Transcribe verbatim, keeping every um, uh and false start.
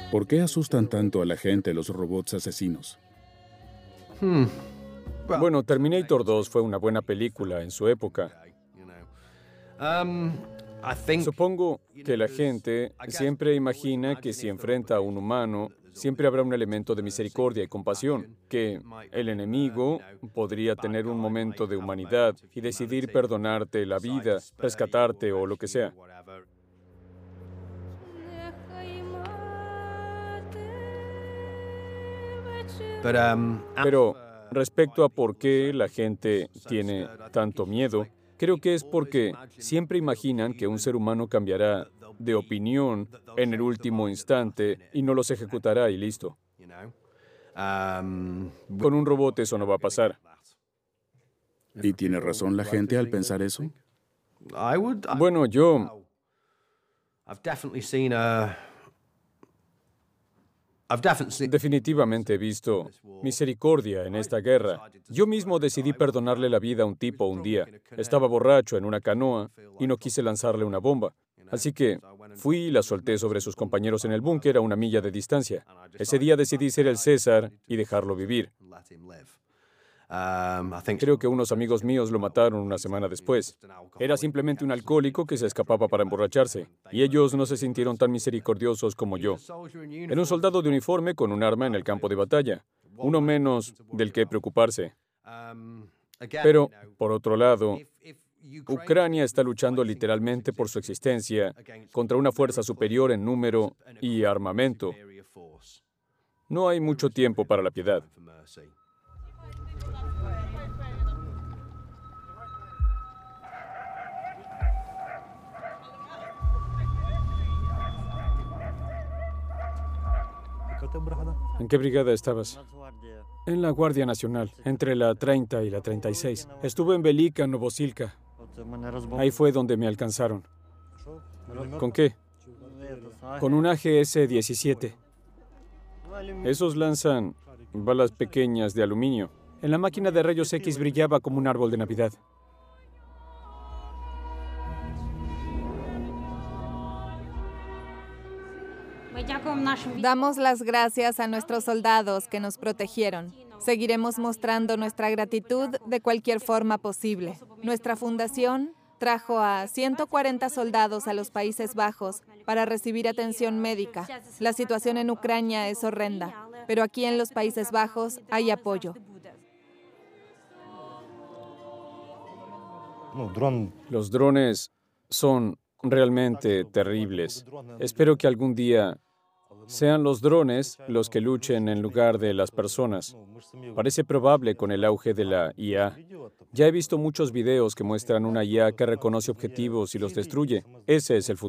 ¿Por qué asustan tanto a la gente los robots asesinos? Bueno, Terminator dos fue una buena película en su época. Supongo que la gente siempre imagina que si enfrenta a un humano, siempre habrá un elemento de misericordia y compasión, que el enemigo podría tener un momento de humanidad y decidir perdonarte la vida, rescatarte o lo que sea. Pero respecto a por qué la gente tiene tanto miedo, creo que es porque siempre imaginan que un ser humano cambiará de opinión en el último instante y no los ejecutará y listo. Con un robot eso no va a pasar. ¿Y tiene razón la gente al pensar eso? Bueno, yo... Definitivamente he visto misericordia en esta guerra. Yo mismo decidí perdonarle la vida a un tipo un día. Estaba borracho en una canoa y no quise lanzarle una bomba. Así que fui y la solté sobre sus compañeros en el búnker a una milla de distancia. Ese día decidí ser el César y dejarlo vivir. Creo que unos amigos míos lo mataron una semana después. Era simplemente un alcohólico que se escapaba para emborracharse, y ellos no se sintieron tan misericordiosos como yo. Era un soldado de uniforme con un arma en el campo de batalla, uno menos del que preocuparse. Pero, por otro lado, Ucrania está luchando literalmente por su existencia contra una fuerza superior en número y armamento. No hay mucho tiempo para la piedad. ¿En qué brigada estabas? En la Guardia Nacional, entre la treinta y la treinta y seis. Estuve en Velika, Novosilka. Ahí fue donde me alcanzaron. ¿Con qué? Con un A G S diecisiete. Esos lanzan balas pequeñas de aluminio. En la máquina de rayos X brillaba como un árbol de Navidad. Damos las gracias a nuestros soldados que nos protegieron. Seguiremos mostrando nuestra gratitud de cualquier forma posible. Nuestra fundación trajo a ciento cuarenta soldados a los Países Bajos para recibir atención médica. La situación en Ucrania es horrenda, pero aquí en los Países Bajos hay apoyo. Los drones son realmente terribles. Espero que algún día sean los drones los que luchen en lugar de las personas. Parece probable con el auge de la I A. Ya he visto muchos videos que muestran una I A que reconoce objetivos y los destruye. Ese es el futuro.